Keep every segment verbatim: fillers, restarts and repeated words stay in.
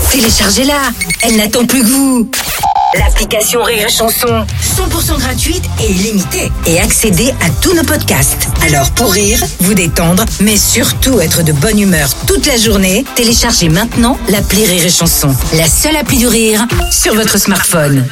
Téléchargez-la, elle n'attend plus que vous. L'application Rire et Chanson, cent pour cent gratuite et illimitée. Et accédez à tous nos podcasts. Alors pour rire, vous détendre, mais surtout être de bonne humeur toute la journée, téléchargez maintenant l'appli Rire et Chanson. La seule appli du rire sur votre smartphone.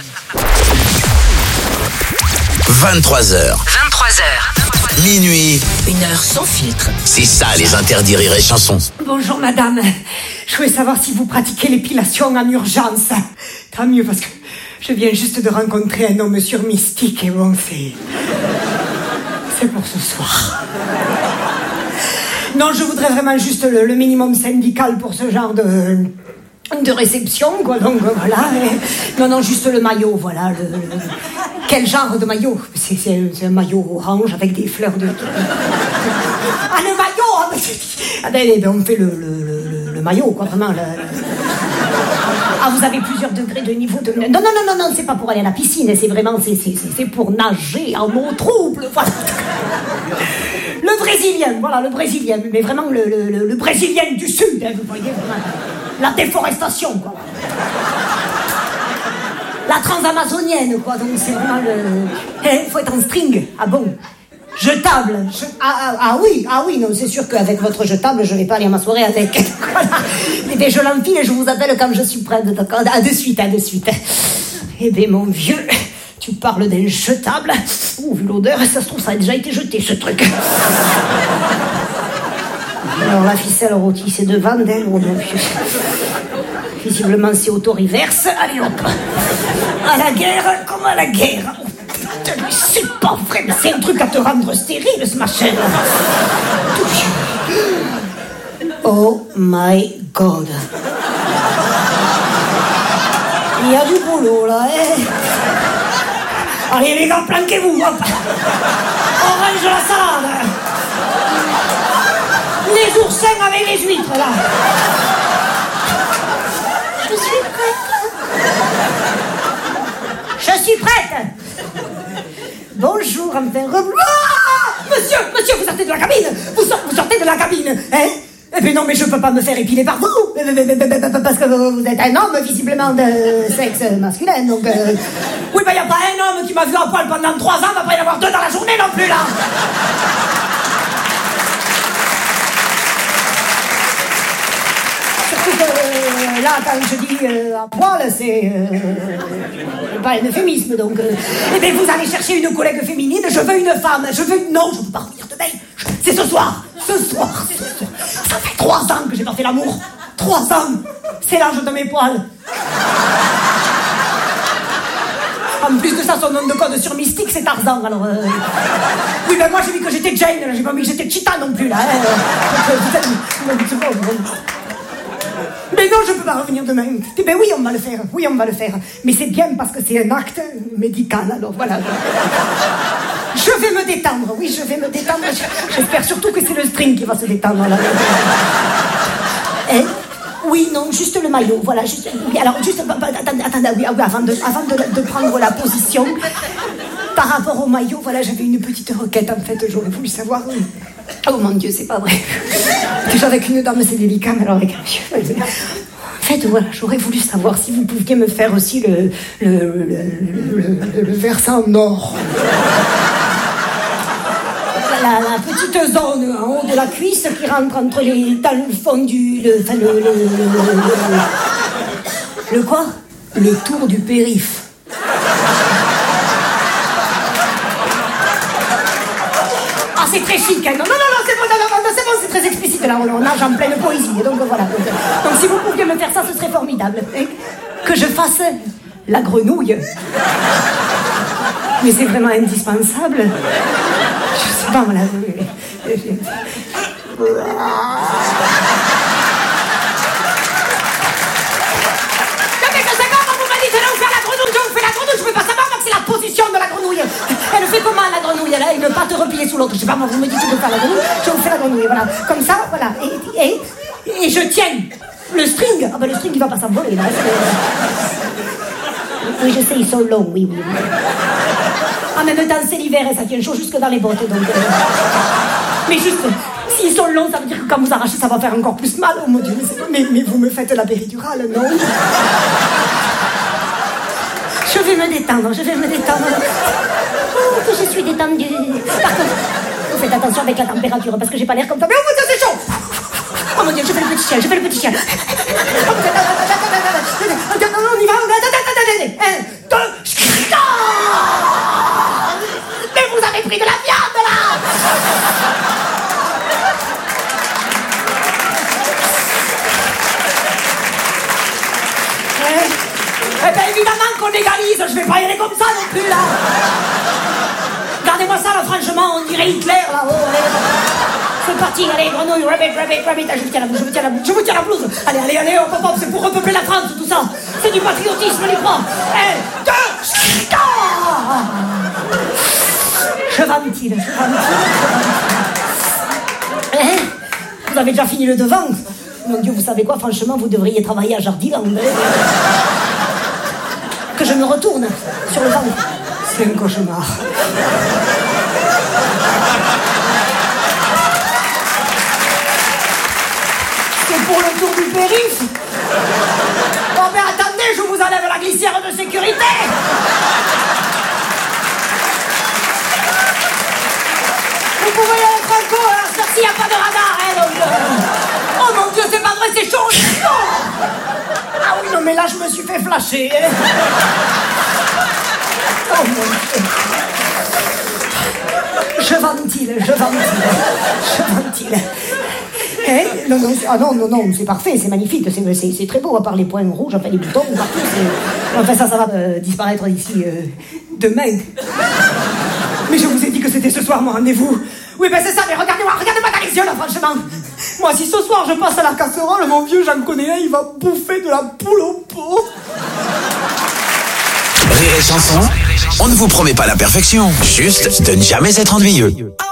vingt-trois heures. vingt-trois heures. Minuit. Une heure sans filtre. C'est ça les interdits Rire et Chanson. Bonjour madame. Je voulais savoir si vous pratiquez l'épilation en urgence. Tant mieux parce que je viens juste de rencontrer un homme sur Mystique et bon, c'est... C'est pour ce soir. Non, je voudrais vraiment juste le, le minimum syndical pour ce genre de... de réception, quoi, donc voilà. Et... Non, non, juste le maillot, voilà. Le, le... Quel genre de maillot? C'est, c'est, c'est un maillot orange avec des fleurs de... Ah, le maillot! Ah, ben, ben, on fait le, le, le, le maillot, quoi, vraiment. Le... Ah, vous avez plusieurs degrés de niveau de... Non, non, non, non, non, c'est pas pour aller à la piscine, c'est vraiment... C'est, c'est, c'est pour nager en eau trouble, voilà. Le brésilien, voilà, le brésilien, mais vraiment le, le, le, le brésilien du sud, hein, vous voyez, vraiment. La déforestation, quoi. La transamazonienne, quoi, donc c'est vraiment le... Il faut être en string, ah bon. Jetable, je... ah, ah, ah oui, ah oui, non, c'est sûr qu'avec votre jetable, je vais pas aller à ma soirée avec. Voilà. Eh bien, je l'empile et je vous appelle quand je suis prête, d'accord. À de suite, à de suite. Eh bien, mon vieux, tu parles d'un jetable. Ouh, vu l'odeur, ça se trouve, ça a déjà été jeté, ce truc. Alors, la ficelle rôtie, c'est devant d'elle, oh mon vieux. Visiblement, c'est auto-reverse. Allez, hop. À la guerre, comme à la guerre. C'est pas vrai, mais c'est un truc à te rendre stérile, ce machin. Oh my God. Il y a du boulot, là, hein. Allez, les gars, planquez-vous, hop. On range la salade. Les oursins avec les huîtres, là. Je suis prête. Je suis prête. Bonjour, enfin, re... ah Monsieur, monsieur, vous sortez de la cabine. Vous, sort, vous sortez de la cabine, hein. Eh bien non, mais je peux pas me faire épiler par vous. Parce que vous êtes un homme, visiblement, de sexe masculin, donc... Euh... Oui, ben y a pas un homme qui m'a vu à poil pendant trois ans, va pas y en avoir deux dans la journée non plus, là. Euh, là, quand je dis euh, à poil, c'est euh, pas un euphémisme, donc... Euh, eh bien, vous allez chercher une collègue féminine, je veux une femme, je veux... Non, je ne peux pas revenir demain, je... c'est ce soir, ce soir, c'est ce soir. Ça fait trois ans que j'ai pas fait l'amour, trois ans, c'est l'âge de mes poils. En plus de ça, son nom de code sur Mystique, c'est Tarzan, alors... Euh... Oui, ben moi, j'ai vu que j'étais Jane, j'ai pas mis que j'étais Cheetah non plus, là. Hein. Donc, vous êtes... Mais non, je peux pas revenir demain. Eh ben oui, on va le faire. Oui, on va le faire. Mais c'est bien parce que c'est un acte médical. Alors voilà. Je vais me détendre. Oui, je vais me détendre. J'espère surtout que c'est le string qui va se détendre. Là. Eh, oui, non, juste le maillot. Voilà. Juste, oui, alors, juste... Attendez, attendez oui, avant, de, avant de, de prendre la position, par rapport au maillot, voilà, j'avais une petite requête. En fait, j'aurais voulu savoir... Oh mon Dieu, c'est pas vrai. Déjà avec une dame, c'est délicat, mais alors avec un monsieur... En fait, voilà, j'aurais voulu savoir si vous pouviez me faire aussi le, le, le, le, le, le versant nord. La, la petite zone en haut de la cuisse qui rentre entre les... dans le fond du... Le, enfin, le, le, le, le, le quoi? Le tour du périph'. Ah, c'est très chic, hein. Non, non, non, c'est bon, non, non, non, c'est bon, c'est très explicite, là, on nage en pleine poésie, donc voilà. Donc, donc si vous pouviez me faire ça, ce serait formidable. Hein, que je fasse la grenouille. Mais c'est vraiment indispensable. Je sais pas, voilà. De la grenouille. Elle fait comment la grenouille? Elle a une patte repliée sur l'autre. Je sais pas, moi vous me dites de faire la grenouille, je vous fais la grenouille, voilà. Comme ça, voilà. Et, et, et je tiens le string. Ah ben le string il va pas s'envoler là. Oui, je sais, ils sont longs, oui, oui. En même temps, c'est l'hiver et ça tient chaud jusque dans les bottes, donc... Euh... Mais juste, si S'ils sont longs, ça veut dire que quand vous arrachez, ça va faire encore plus mal. Oh mon Dieu, mais, c'est... mais, mais vous me faites la péridurale, non? Je vais me détendre, je vais me détendre. Oh, que je suis détendue. Par contre, vous faites attention avec la température, parce que j'ai pas l'air comme ça. Mais oh mon Dieu, c'est chaud! Oh mon Dieu, je fais le petit chien, je fais le petit chien. On y va, on a... Un, deux... Mais vous avez pris de la viande, là! Eh bien, évidemment qu'on égalise, je vais pas y aller comme ça non plus, là. Regardez-moi ça, là, franchement, on dirait Hitler, là-haut. C'est parti, allez, grenouille, rabbit, rabbit, rabbit. Ah, je vous tiens la blouse, je vous tiens la blouse, je vous tiens la blouse. Allez, allez, allez, hop, hop, hop, c'est pour repeupler la France, tout ça. C'est du patriotisme, les grands. Un, deux, ah. Je ventile, je ventile, je ventile. Eh, vous avez déjà fini le devant? Mon Dieu, vous savez quoi, franchement, vous devriez travailler à Jardiland. Que je me retourne sur le ventre. C'est un cauchemar. C'est pour le tour du périph'. Oh mais attendez, je vous enlève la glissière de sécurité. Vous pouvez y aller franco, hein, cette heure-ci, il n'y a pas de radar, hein, donc... Euh... Oh mon Dieu, c'est pas vrai, c'est chaud. Oh ah oui, non mais là, je me suis fait flasher. Hein. Oh mon Dieu. Je ventile, je ventile, je ventile. Eh, non, non, ah non, non, non, c'est parfait, c'est magnifique, c'est, c'est, c'est très beau, à part les points rouges, enfin les boutons, partout, c'est... Enfin, ça, ça va euh, disparaître d'ici euh, demain. Mais je vous ai dit que c'était ce soir mon rendez-vous. Oui, ben c'est ça, mais regardez-moi, regardez-moi dans les yeux, là, franchement. Moi, si ce soir je passe à la casserole, mon vieux, j'en connais un, il va bouffer de la poule au pot. Rire et chanson, on ne vous promet pas la perfection, juste de ne jamais être ennuyeux.